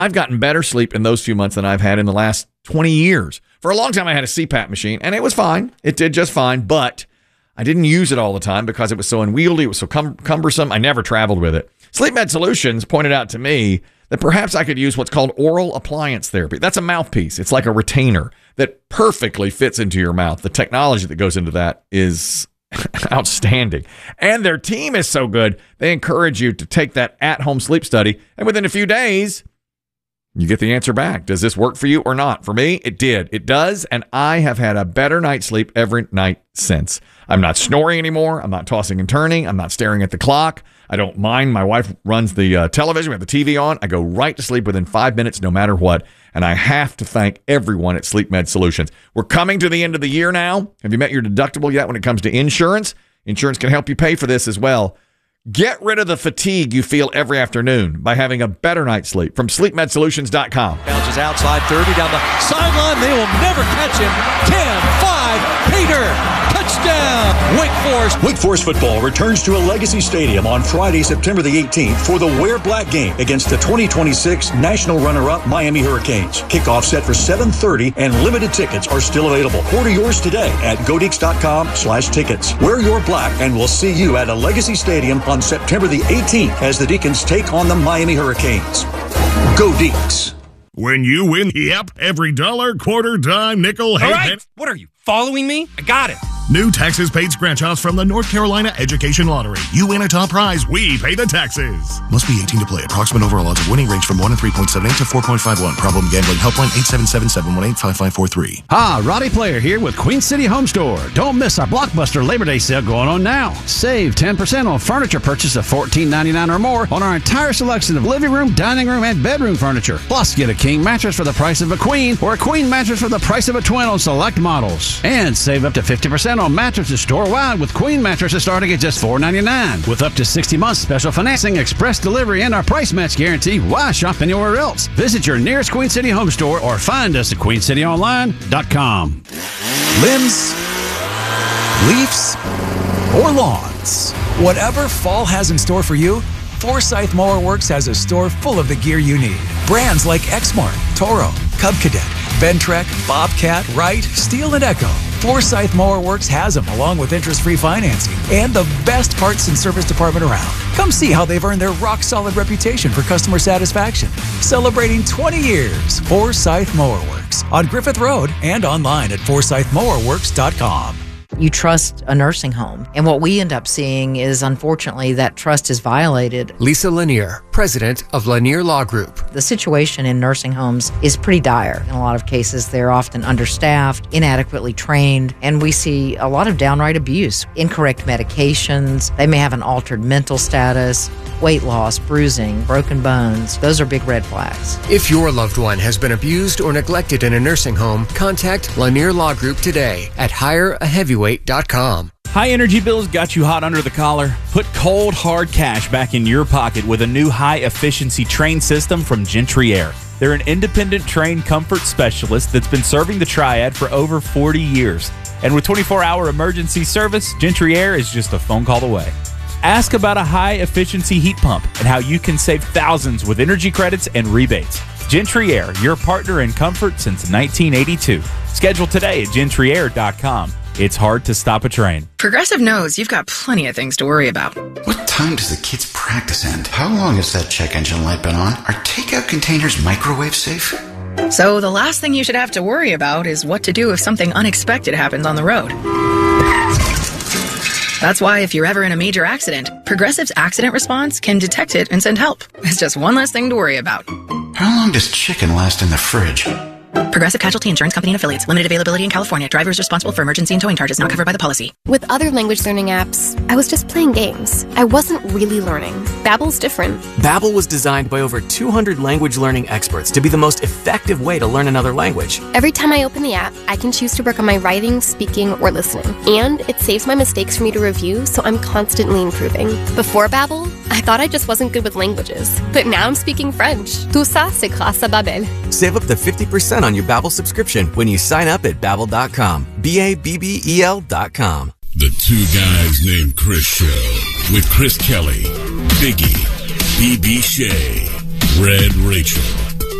I've gotten better sleep in those few months than I've had in the last 20 years. For a long time, I had a CPAP machine, and it was fine. It did just fine, but I didn't use it all the time because it was so unwieldy. It was so cumbersome. I never traveled with it. SleepMed Solutions pointed out to me that perhaps I could use what's called oral appliance therapy. That's a mouthpiece. It's like a retainer that perfectly fits into your mouth. The technology that goes into that is outstanding. And their team is so good, they encourage you to take that at-home sleep study, and within a few days, you get the answer back. Does this work for you or not? For me, it did. It does, and I have had a better night's sleep every night since. I'm not snoring anymore. I'm not tossing and turning. I'm not staring at the clock. I don't mind. My wife runs the television. We have the TV on. I go right to sleep within 5 minutes no matter what, and I have to thank everyone at SleepMed Solutions. We're coming to the end of the year now. Have you met your deductible yet when it comes to insurance? Insurance can help you pay for this as well. Get rid of the fatigue you feel every afternoon by having a better night's sleep from sleepmedsolutions.com. Bounces outside 30 down the sideline. They will never catch him. 10, 5, Peter. Touchdown. Wake Forest. Wake Forest football returns to a Legacy Stadium on Friday, September the 18th for the Wear Black game against the 2026 national runner-up Miami Hurricanes. Kickoff set for 7:30 and limited tickets are still available. Order yours today at godeeks.com/tickets. Wear your black and we'll see you at a Legacy Stadium on September the 18th as the Deacons take on the Miami Hurricanes. Go Deeks. When you win, yep, every dollar, quarter, dime, nickel, All right, what are you, following me? I got it. New taxes paid scratch-offs from the North Carolina Education Lottery. You win a top prize, we pay the taxes. Must be 18 to play. Approximate overall odds of winning range from 1 in 3.78 to 4.51. Problem gambling helpline 877-718-5543. Hi, Roddy Player here with Queen City Home Store. Don't miss our Blockbuster Labor Day sale going on now. Save 10% on furniture purchase of $14.99 or more on our entire selection of living room, dining room, and bedroom furniture. Plus, get a king mattress for the price of a queen or a queen mattress for the price of a twin on select models. And save up to 50% on mattresses store-wide with queen mattresses starting at just $4.99. With up to 60 months special financing, express delivery, and our price match guarantee, why shop anywhere else? Visit your nearest Queen City Home Store or find us at queencityonline.com. Limbs, leaves, or lawns. Whatever fall has in store for you, Forsyth Mower Works has a store full of the gear you need. Brands like Exmark, Toro, Cub Cadet, Ventrek, Bobcat, Wright, Steel, and Echo. Forsyth Mower Works has them, along with interest-free financing and the best parts and service department around. Come see how they've earned their rock-solid reputation for customer satisfaction. Celebrating 20 years, Forsyth Mower Works on Griffith Road and online at forsythmowerworks.com. You trust a nursing home. And what we end up seeing is, unfortunately, that trust is violated. Lisa Lanier, president of Lanier Law Group. The situation in nursing homes is pretty dire. In a lot of cases, they're often understaffed, inadequately trained, and we see a lot of downright abuse. Incorrect medications, they may have an altered mental status, weight loss, bruising, broken bones. Those are big red flags. If your loved one has been abused or neglected in a nursing home, contact Lanier Law Group today at hireaheavyweight.com. High energy bills got you hot under the collar? Put cold, hard cash back in your pocket with a new high-efficiency train system from Gentry Air. They're an independent train comfort specialist that's been serving the Triad for over 40 years. And with 24-hour emergency service, Gentry Air is just a phone call away. Ask about a high-efficiency heat pump and how you can save thousands with energy credits and rebates. Gentry Air, your partner in comfort since 1982. Schedule today at gentryair.com. It's hard to stop a train. Progressive knows you've got plenty of things to worry about. What time does the kids' practice end? How long has that check engine light been on? Are takeout containers microwave safe? So the last thing you should have to worry about is what to do if something unexpected happens on the road. That's why if you're ever in a major accident, Progressive's accident response can detect it and send help. It's just one less thing to worry about. How long does chicken last in the fridge? Progressive Casualty Insurance Company and Affiliates. Limited availability in California. Driver is responsible for emergency and towing charges not covered by the policy. With other language learning apps, I was just playing games. I wasn't really learning. Babbel's different. Babbel was designed by over 200 language learning experts to be the most effective way to learn another language. Every time I open the app, I can choose to work on my writing, speaking, or listening. And it saves my mistakes for me to review, so I'm constantly improving. Before Babbel, I thought I just wasn't good with languages. But now I'm speaking French. Tout ça, c'est grâce à Babbel. Save up to 50% on your Babbel subscription when you sign up at Babbel.com. Babbel.com. The Two Guys Named Chris Show with Chris Kelly, Biggie, BB Shea, Red Rachel.